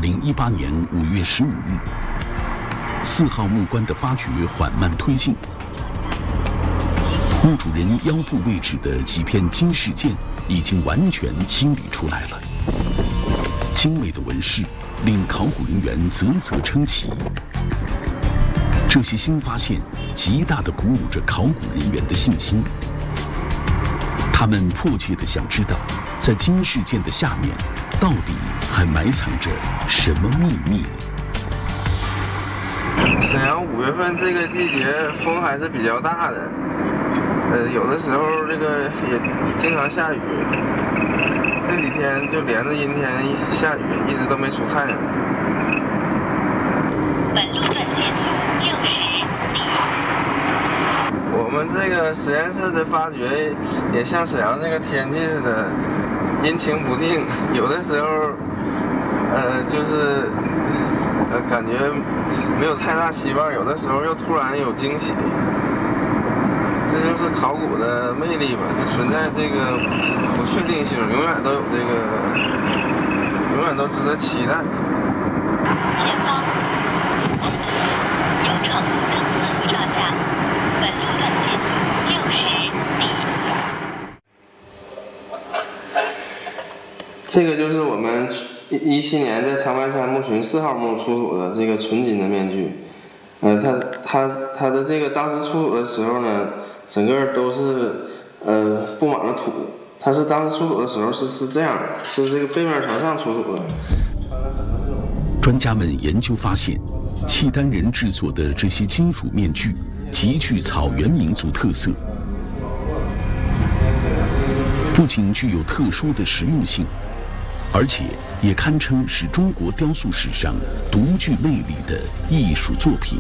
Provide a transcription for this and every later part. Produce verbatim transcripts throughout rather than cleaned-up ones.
零一八年五月十五日，四号木棺的发掘缓慢推进，墓主人腰部位置的几片金饰件已经完全清理出来了。精美的纹饰令考古人员啧啧称奇。这些新发现极大地鼓舞着考古人员的信心。他们迫切地想知道，在金饰件的下面，到底还埋藏着什么秘密？ 沈阳五月份这个季节风还是比较大的，呃，有的时候这个也经常下雨。这几天就连着阴天下雨，一直都没出太阳。 本路段限速六十米。 我们这个实验室的发掘也像沈阳这个天气似的，阴晴不定，有的时候，呃，就是呃感觉没有太大希望，有的时候又突然有惊喜。这就是考古的魅力吧，就存在这个不确定性，永远都有这个，永远都值得期待。 前方四百米，有闯红灯测速照相，本路段限速六十米。 这个就是我们一七年在长白山墓群四号墓出土的这个纯金的面具，呃，它它它的这个当时出土的时候呢。整个都是呃布满了土，它是当时出土的时候是是这样的，是这个背面朝上出土的。 专家们研究发现，契丹人制作的这些金属面具极具草原民族特色，不仅具有特殊的实用性，而且也堪称是中国雕塑史上独具魅力的艺术作品。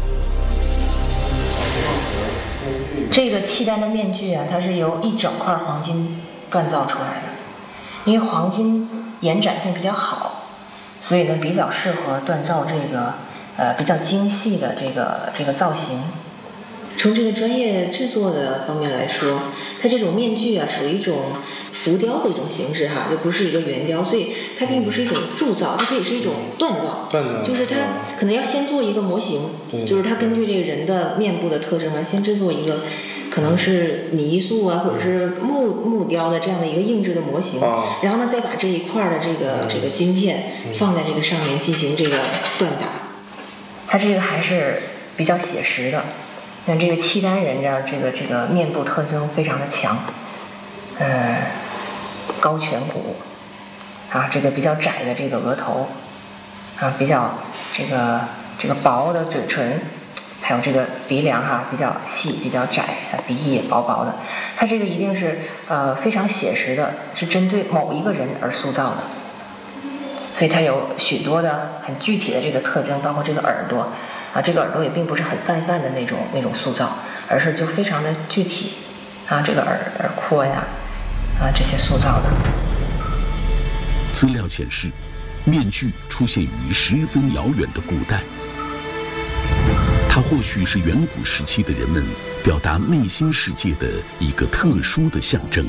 这个契丹的面具啊，它是由一整块黄金锻造出来的。因为黄金延展性比较好，所以呢比较适合锻造这个呃比较精细的这个这个造型。从这个专业制作的方面来说，它这种面具啊属于一种浮雕的一种形式哈，就不是一个圆雕，所以它并不是一种铸造，它可以是一种锻造。 锻造就是它可能要先做一个模型，就是它根据这个人的面部的特征啊，先制作一个可能是泥塑啊，或者是木木雕的这样的一个硬质的模型， 哦、 然后呢再把这一块的这个这个金片放在这个上面进行这个锻打。它这个还是比较写实的。那这个契丹人呢，这个这个面部特征非常的强，呃，高颧骨，啊，这个比较窄的这个额头，啊，比较这个这个薄的嘴唇，还有这个鼻梁哈、啊、比较细比较窄，鼻翼也薄薄的。它这个一定是呃非常写实的，是针对某一个人而塑造的，所以它有许多的很具体的这个特征，包括这个耳朵。啊，这个耳朵也并不是很泛泛的那种那种塑造，而是就非常的具体，啊，这个耳耳廓呀，啊，这些塑造的。 资料显示，面具出现于十分遥远的古代，它或许是远古时期的人们表达内心世界的一个特殊的象征。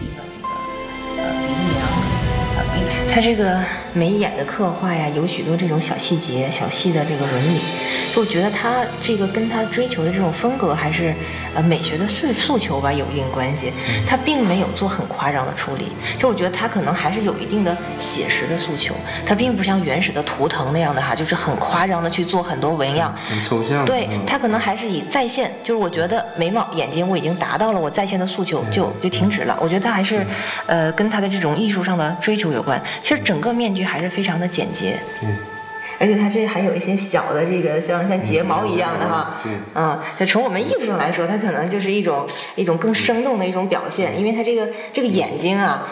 它这个眉眼的刻画呀，有许多这种小细节、小细的这个纹理，就我觉得它这个跟它追求的这种风格还是呃美学的诉诉求吧有一定关系。它并没有做很夸张的处理，就我觉得它可能还是有一定的写实的诉求，它并不像原始的图腾那样的哈，就是很夸张的去做很多纹样， 很抽象。 对，它可能还是以再现，就是我觉得眉毛、眼睛我已经达到了我再现的诉求，就就停止了。我觉得它还是呃跟它的这种艺术上的追求有关。其实整个面具还是非常的简洁， 嗯， 而且它这还有一些小的这个像像睫毛一样的哈， 嗯， 嗯，就从我们艺术上来说，它可能就是一种一种更生动的一种表现，因为它这个这个眼睛啊，